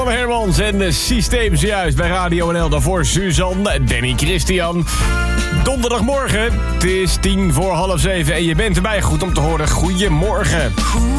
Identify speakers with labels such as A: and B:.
A: Hermans en de Systeem zojuist bij Radio NL. Daarvoor Suzanne, Danny Christian. Donderdagmorgen, het is 6:10 en je bent erbij. Goed om te horen, goedemorgen.